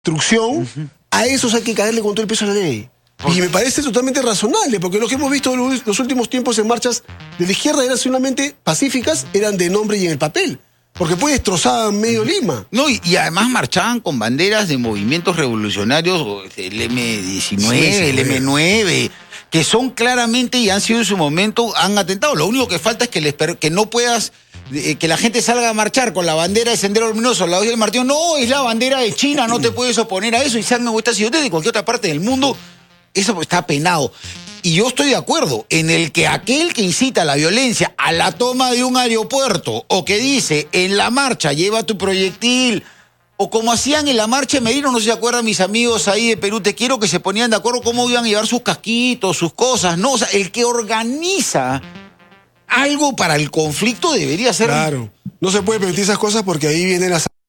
instrucción, a esos hay que caerle con todo el peso a la ley. Y me parece totalmente razonable, porque lo que hemos visto los últimos tiempos en marchas de la izquierda eran solamente pacíficas, eran de nombre y en el papel. Porque pues destrozaban medio Lima. No, y además marchaban con banderas de movimientos revolucionarios, el M19, el M9, que son claramente y han sido en su momento, han atentado. Lo único que falta es que no puedas, que la gente salga a marchar con la bandera de Sendero Luminoso, la hoja del martillo. No, es la bandera de China, no te puedes oponer a eso. Y salgan esta ciudad de cualquier otra parte del mundo. Eso está penado. Y yo estoy de acuerdo en el que aquel que incita a la violencia, a la toma de un aeropuerto, o que dice en la marcha lleva tu proyectil, o como hacían en la marcha de Merino, no sé si se acuerdan mis amigos ahí de Perú Te Quiero, que se ponían de acuerdo cómo iban a llevar sus casquitos, sus cosas, ¿no? O sea, el que organiza algo para el conflicto debería ser... Claro, no se puede permitir esas cosas porque ahí vienen las...